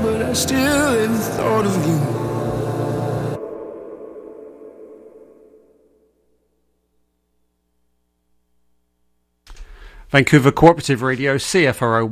but I still have thought of you. Vancouver Cooperative Radio, CFRO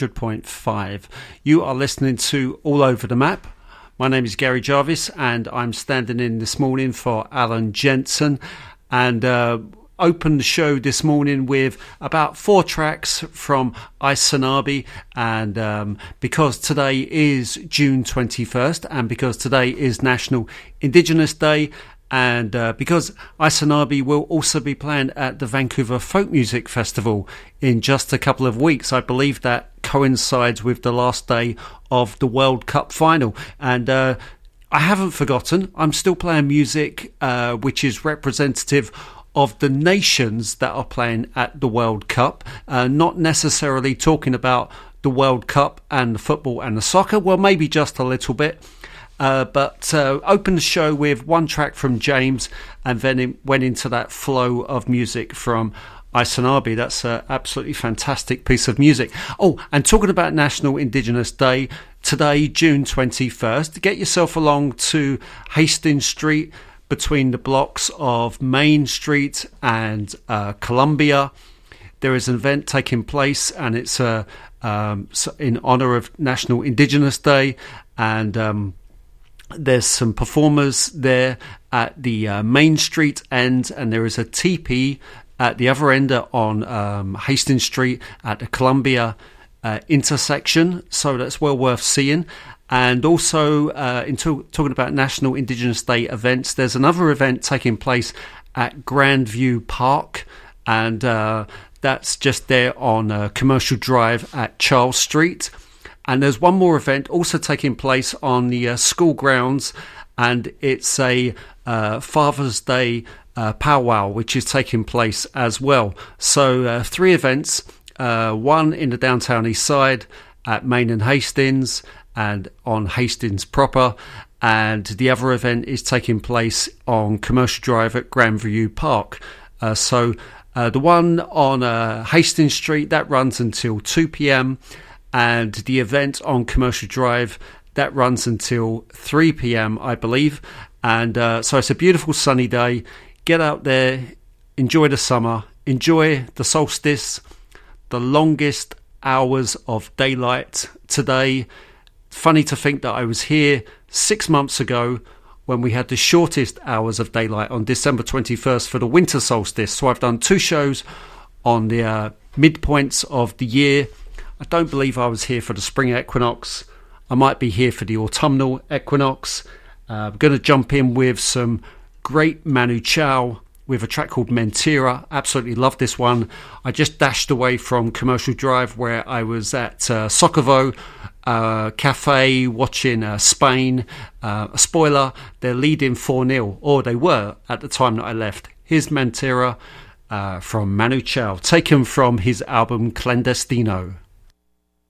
100.5. You are listening to All Over the Map. My name is Gary Jarvis and I'm standing in this morning for Alan Jensen, and opened the show this morning with about 4 tracks from Isanabi, and because today is June 21st and because today is National Indigenous Day, and because Isanabi will also be playing at the Vancouver Folk Music Festival in just a couple of weeks. I believe that coincides with the last day of the World Cup final. And I haven't forgotten. I'm still playing music which is representative of the nations that are playing at the World Cup, not necessarily talking about the World Cup and the football and the soccer. Well, maybe just a little bit. But opened the show with 1 track from James, and then it went into that flow of music from Isanabi. That's an absolutely fantastic piece of music. Oh, and talking about National Indigenous Day, today, June 21st, get yourself along to Hastings Street between the blocks of Main Street and Columbia. There is an event taking place, and it's in honour of National Indigenous Day, and there's some performers there at the Main Street end, and there is a teepee at the other end on Hastings Street at the Columbia intersection, so that's well worth seeing. And also, talking about National Indigenous Day events, there's another event taking place at Grandview Park, and that's just there on Commercial Drive at Charles Street. And there's one more event also taking place on the school grounds, and it's a Father's Day powwow which is taking place as well. So 3 events, one in the downtown east side at Main and Hastings and on Hastings proper, and the other event is taking place on Commercial Drive at Grandview Park. So the one on Hastings Street, that runs until 2 p.m, and the event on Commercial Drive, that runs until 3 p.m, I believe. And so it's a beautiful sunny day. Get out there, enjoy the summer, enjoy the solstice, the longest hours of daylight today. Funny to think that I was here 6 months ago when we had the shortest hours of daylight on December 21st for the winter solstice. So I've done 2 shows on the midpoints of the year. I don't believe I was here for the spring equinox. I might be here for the autumnal equinox. I'm going to jump in with some great Manu Chao with a track called Mentira. Absolutely love this one. I just dashed away from Commercial Drive where I was at Sokovo Cafe watching Spain. A spoiler, they're leading 4-0, or they were at the time that I left. Here's Mentira from Manu Chao, taken from his album Clandestino.